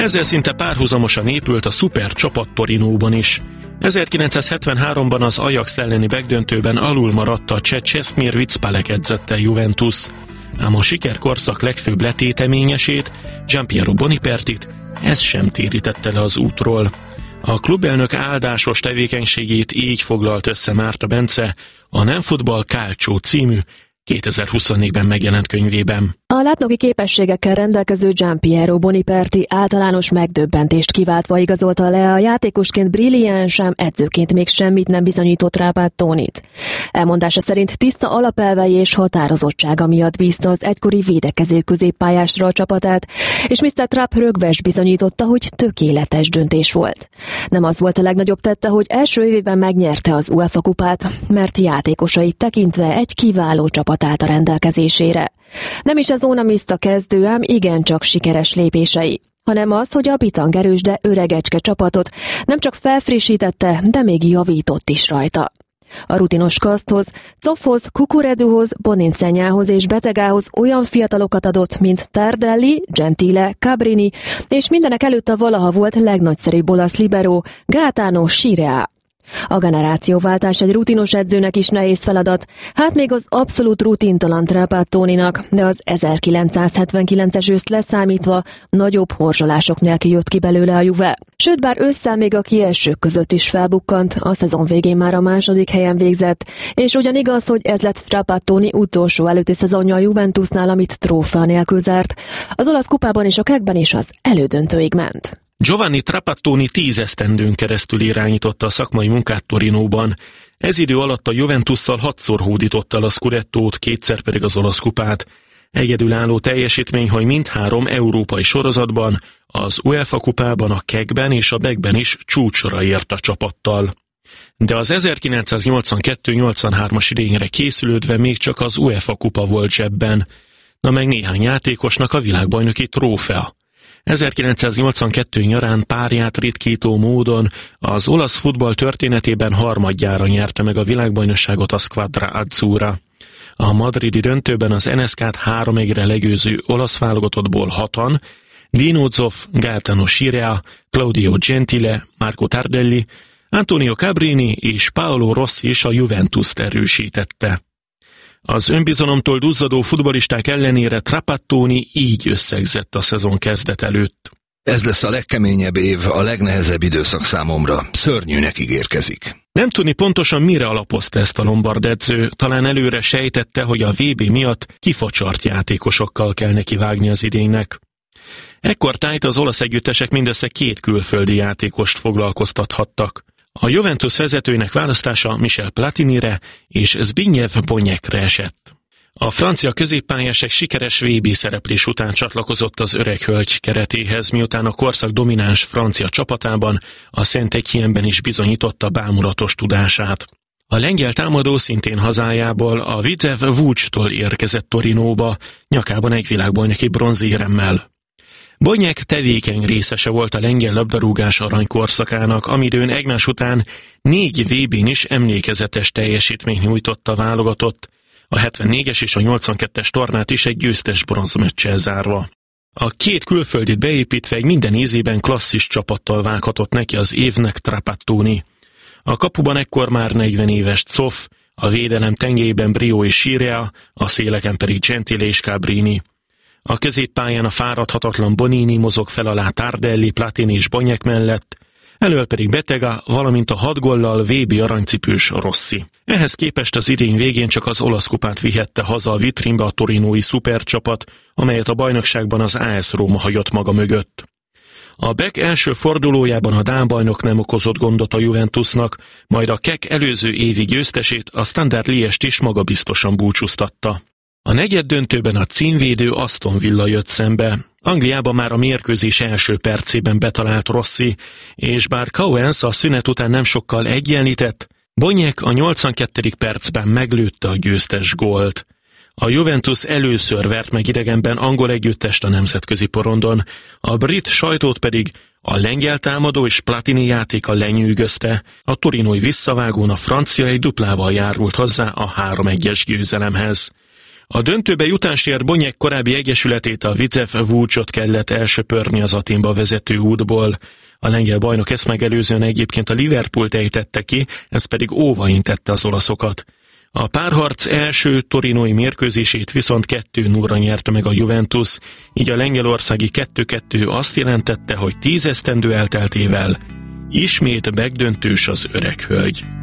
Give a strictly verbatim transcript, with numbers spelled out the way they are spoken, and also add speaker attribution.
Speaker 1: Ezzel szinte párhuzamosan épült a szuper csapat Torinóban is. ezerkilencszázhetvenháromban az Ajax elleni megdöntőben alul maradt a cseh Čestmír Vicpalek edzette Juventus. Ám a sikerkorszak legfőbb letéteményesét, Giampiero Bonipertit, ez sem térítette le az útról. A klubelnök áldásos tevékenységét így foglalt össze Márta Bence a Nem futball Calcio című kétezer-huszonnégyben megjelent könyvében.
Speaker 2: A látnoki képességekkel rendelkező Giampiero Boniperti általános megdöbbentést kiváltva igazolta le a játékosként brilliánsan, edzőként még semmit nem bizonyított Trapattoni-t. Elmondása szerint tiszta alapelvei és határozottsága miatt bízta az egykori védekező középpályásra a csapatát, és miszter Trapp rögvest bizonyította, hogy tökéletes döntés volt. Nem az volt a legnagyobb tette, hogy első évében megnyerte az UEFA kupát, mert játékosait tekintve egy kiváló csapat állt a rendelkezésére. Nem is az Onamista kezdő, ám igencsak sikeres lépései, hanem az, hogy a bitangerős, de öregecske csapatot nem csak felfrissítette, de még javított is rajta. A rutinos kaszthoz, Zoffhoz, Cucureduhoz, Boninsenyához és Betegához olyan fiatalokat adott, mint Tardelli, Gentile, Cabrini, és mindenek előtt a valaha volt legnagyszerűbb olasz libero, Gaetano Scirea. A generációváltás egy rutinos edzőnek is nehéz feladat, hát még az abszolút rutintalan Trapattoninak, de az ezerkilencszázhetvenkilences őszt leszámítva nagyobb horzsolások nélkül jött ki belőle a Juve. Sőt, bár ősszel még a kiesők között is felbukkant, a szezon végén már a második helyen végzett, és ugyan igaz, hogy ez lett Trapattoni utolsó előtti szezonja a Juventusnál, amit trófea nélkül zárt. Az olasz kupában és a kekben is az elődöntőig ment.
Speaker 1: Giovanni Trapattoni tíz esztendőn keresztül irányította a szakmai munkát Torinóban. Ez idő alatt a Juventusszal hatszor hódította el a Scudettót, kétszer pedig az olasz kupát. Egyedülálló teljesítmény, hogy mindhárom európai sorozatban, az UEFA kupában, a kekben és a bekben is csúcsra ért a csapattal. De az ezerkilencszáznyolcvankettő nyolcvanhármas idényre készülődve még csak az UEFA kupa volt zsebben. Na meg néhány játékosnak a világbajnoki trófea. ezerkilencszáznyolcvankettő nyarán párját ritkító módon az olasz futball történetében harmadjára nyerte meg a világbajnokságot a Squadra Azzurra. A madridi döntőben az en es ká-t három egyre legyőző olasz válogatottból hatan, Dino Zoff, Gaetano Scirea, Claudio Gentile, Marco Tardelli, Antonio Cabrini és Paolo Rossi is a Juventust erősítette. Az önbizalomtól duzzadó futballisták ellenére Trapattoni így összegzett a szezon kezdet előtt.
Speaker 3: Ez lesz a legkeményebb év, a legnehezebb időszak számomra. Szörnyűnek ígérkezik.
Speaker 1: Nem tudni pontosan mire alapozta ezt a lombard edző, talán előre sejtette, hogy a vé bé miatt kifacsart játékosokkal kell neki vágni az idénynek. Ekkor tájt az olasz együttesek mindössze két külföldi játékost foglalkoztathattak. A Juventus vezetőinek választása Michel Platinire és Zbigniew Boniekre esett. A francia középpályásek sikeres vé bé szereplés után csatlakozott az öreg hölgy keretéhez, miután a korszak domináns francia csapatában, a Saint-Étienne-ben is bizonyította bámulatos tudását. A lengyel támadó szintén hazájából, a Widzew Łódźtól érkezett Torinóba, nyakában egy világbajnoki bronzéremmel. Boniek tevékeny részese volt a lengyel labdarúgás aranykorszakának, amidőn egymás után négy vé bén is emlékezetes teljesítményt nyújtott a válogatott, a hetvennégyes és a nyolcvankettes tornát is egy győztes bronzmeccsel zárva. A két külföldit beépítve egy minden ízében klasszis csapattal vághatott neki az évnek Trapattoni. A kapuban ekkor már negyven éves Zoff, a védelem tengelyében Brio és Scirea, a széleken pedig Gentile és Cabrini. A középpályán a fáradhatatlan Bonini mozog fel alá Tardelli, Platini és Boniek mellett, elől pedig Betega, valamint a hat góllal vé bé aranycipős Rossi. Ehhez képest az idény végén csak az olasz kupát vihette haza a vitrínbe a torinói szupercsapat, amelyet a bajnokságban az á es Róma hagyott maga mögött. A Bek első fordulójában a dán bajnok nem okozott gondot a Juventusnak, majd a Kek előző évi győztesét, a Standard Liège-t is magabiztosan búcsúztatta. A negyed döntőben a címvédő Aston Villa jött szembe. Angliában már a mérkőzés első percében betalált Rossi, és bár Cowens a szünet után nem sokkal egyenlített, Boniek a nyolcvankettedik percben meglőtte a győztes gólt. A Juventus először vert meg idegenben angol együttest a nemzetközi porondon, a brit sajtót pedig a lengyel támadó és Platini játéka lenyűgözte, a torinói visszavágón a francia egy duplával járult hozzá a három egyes győzelemhez. A döntőbe jutásért Bonyek korábbi egyesületét, a Widzew Łódźot kellett elsöpörni az Athénba vezető útból. A lengyel bajnok ezt megelőzően egyébként a Liverpoolt ejtette ki, ez pedig óva intette az olaszokat. A párharc első torinói mérkőzését viszont kettő nullra nyerte meg a Juventus, így a lengyelországi kettő kettő azt jelentette, hogy tíz esztendő elteltével ismét megdöntős az öreg hölgy.